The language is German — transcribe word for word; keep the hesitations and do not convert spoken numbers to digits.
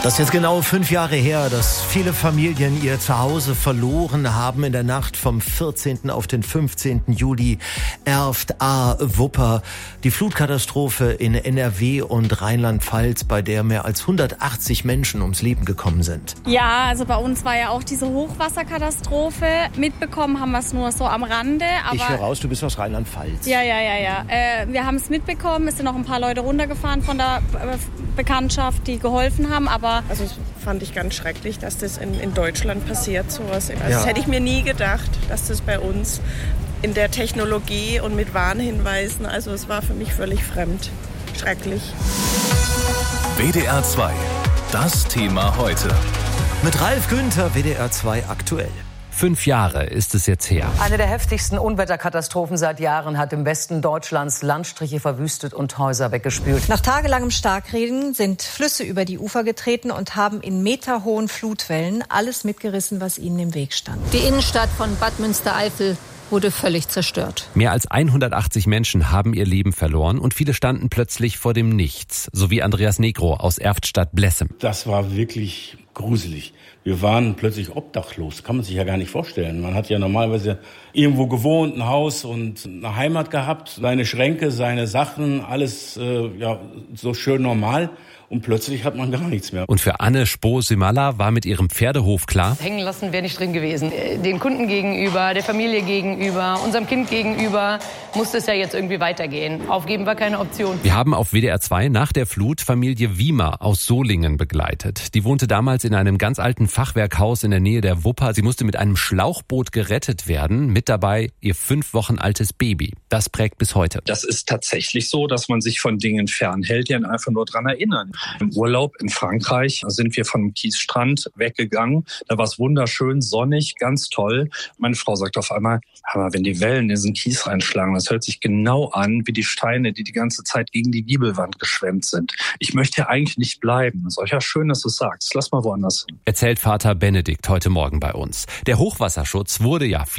Das ist jetzt genau fünf Jahre her, dass viele Familien ihr Zuhause verloren haben in der Nacht vom vierzehnten auf den fünfzehnten Juli. Erft, Ahr, Wupper. Die Flutkatastrophe in N R W und Rheinland-Pfalz, bei der mehr als hundertachtzig Menschen ums Leben gekommen sind. Ja, also bei uns war ja auch diese Hochwasserkatastrophe. Mitbekommen haben wir es nur so am Rande. Aber ich höre raus, du bist aus Rheinland-Pfalz. Ja, ja, ja, ja. Äh, wir haben es mitbekommen. Es sind noch ein paar Leute runtergefahren von der äh, Bekanntschaft, die geholfen haben, aber Also das fand ich ganz schrecklich, dass das in, in Deutschland passiert, sowas. Also Ja. Das hätte ich mir nie gedacht, dass das bei uns in der Technologie und mit Warnhinweisen, also es war für mich völlig fremd. Schrecklich. W D R zwei, das Thema heute. Mit Ralf Günther, W D R zwei aktuell. Fünf Jahre ist es jetzt her. Eine der heftigsten Unwetterkatastrophen seit Jahren hat im Westen Deutschlands Landstriche verwüstet und Häuser weggespült. Nach tagelangem Starkregen sind Flüsse über die Ufer getreten und haben in meterhohen Flutwellen alles mitgerissen, was ihnen im Weg stand. Die Innenstadt von Bad Münstereifel wurde völlig zerstört. Mehr als hundertachtzig Menschen haben ihr Leben verloren und viele standen plötzlich vor dem Nichts. So wie Andreas Negro aus Erftstadt-Blessem. Das war wirklich gruselig. Wir waren plötzlich obdachlos, kann man sich ja gar nicht vorstellen. Man hat ja normalerweise irgendwo gewohnt, ein Haus und eine Heimat gehabt, seine Schränke, seine Sachen, alles äh, ja so schön normal. Und plötzlich hat man gar nichts mehr. Und für Anne Spoh-Simalla war mit ihrem Pferdehof klar: Hängen lassen wäre nicht drin gewesen. Den Kunden gegenüber, der Familie gegenüber, unserem Kind gegenüber musste es ja jetzt irgendwie weitergehen. Aufgeben war keine Option. Wir haben auf W D R zwei nach der Flut Familie Wiemer aus Solingen begleitet. Die wohnte damals in einem ganz alten Fachwerkhaus in der Nähe der Wupper. Sie musste mit einem Schlauchboot gerettet werden. Mit dabei ihr fünf Wochen altes Baby. Das prägt bis heute. Das ist tatsächlich so, dass man sich von Dingen fernhält, die einen einfach nur dran erinnern. Im Urlaub in Frankreich sind wir von dem Kiesstrand weggegangen. Da war es wunderschön, sonnig, ganz toll. Meine Frau sagt auf einmal, aber wenn die Wellen in diesen Kies reinschlagen, das hört sich genau an wie die Steine, die die ganze Zeit gegen die Giebelwand geschwemmt sind. Ich möchte hier eigentlich nicht bleiben. Das ist ja schön, dass du es sagst. Lass mal woanders hin. Erzählt Vater Benedikt heute Morgen bei uns. Der Hochwasserschutz wurde ja